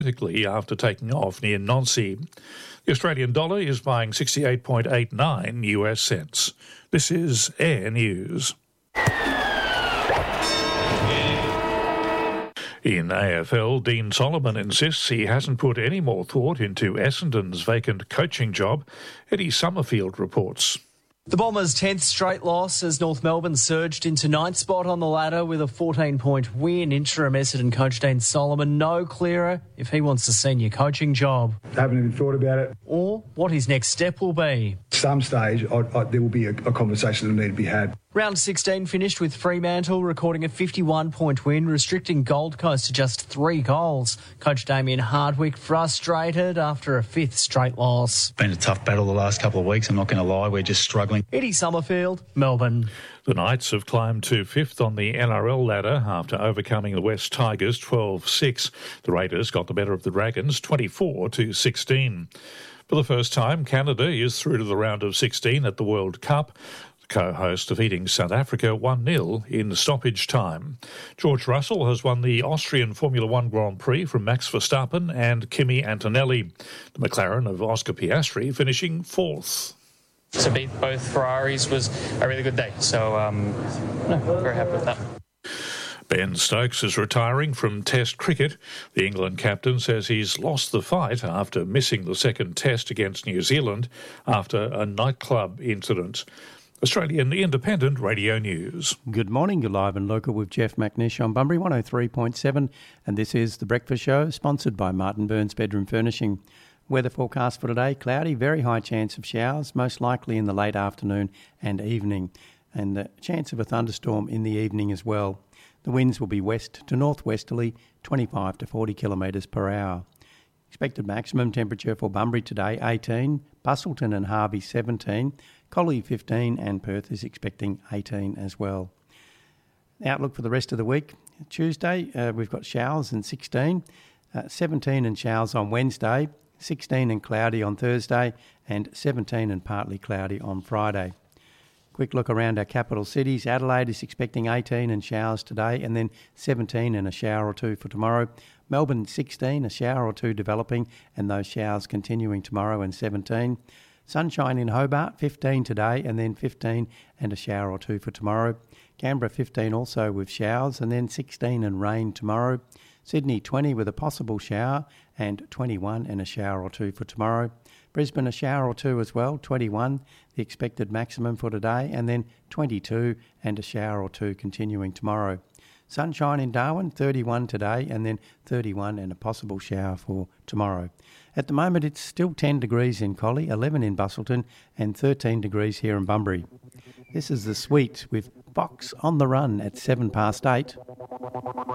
Politically after taking off near Nancy. The Australian dollar is buying 68.89 US cents. This is Air News. In AFL, Dean Solomon insists he hasn't put any more thought into Essendon's vacant coaching job. Eddie Summerfield reports. The Bombers' 10th straight loss as North Melbourne surged into ninth spot on the ladder with a 14-point win. Interim Essendon coach Dean Solomon no clearer if he wants a senior coaching job. I haven't even thought about it. Or what his next step will be. At some stage, there will be a conversation that will need to be had. Round 16 finished with Fremantle recording a 51-point win, restricting Gold Coast to just 3 goals. Coach Damien Hardwick frustrated after a 5th straight loss. Been a tough battle the last couple of weeks, I'm not going to lie, we're just struggling. Eddie Summerfield, Melbourne. The Knights have climbed to 5th on the NRL ladder after overcoming the West Tigers 12-6. The Raiders got the better of the Dragons 24-16. For the first time, Canada is through to the round of 16 at the World Cup. Co-host defeating South Africa 1-0 in stoppage time. George Russell has won the Austrian Formula One Grand Prix from Max Verstappen and Kimi Antonelli. The McLaren of Oscar Piastri finishing 4th. To beat both Ferraris was a really good day, so very happy with that. Ben Stokes is retiring from Test cricket. The England captain says he's lost the fight after missing the second Test against New Zealand after a nightclub incident. Australian Independent Radio News. Good morning, you're live and local with Jeff McNish on Bunbury 103.7, and this is The Breakfast Show, sponsored by Martin Burns Bedroom Furnishing. Weather forecast for today, cloudy, very high chance of showers, most likely in the late afternoon and evening, and the chance of a thunderstorm in the evening as well. The winds will be west to northwesterly, 25 to 40 kilometres per hour. Expected maximum temperature for Bunbury today, 18, Busselton and Harvey 17, Collie 15 and Perth is expecting 18 as well. The outlook for the rest of the week, Tuesday we've got showers and 16, 17 and showers on Wednesday, 16 and cloudy on Thursday and 17 and partly cloudy on Friday. Quick look around our capital cities. Adelaide is expecting 18 and showers today and then 17 and a shower or two for tomorrow. Melbourne 16, a shower or two developing and those showers continuing tomorrow and 17. Sunshine in Hobart 15 today and then 15 and a shower or two for tomorrow. Canberra 15 also with showers and then 16 and rain tomorrow. Sydney 20 with a possible shower and 21 and a shower or two for tomorrow. Brisbane a shower or two as well, 21, the expected maximum for today, and then 22 and a shower or two continuing tomorrow. Sunshine in Darwin, 31 today, and then 31 and a possible shower for tomorrow. At the moment it's still 10 degrees in Collie, 11 in Busselton, and 13 degrees here in Bunbury. This is The Suite with Fox on the Run at 8:07.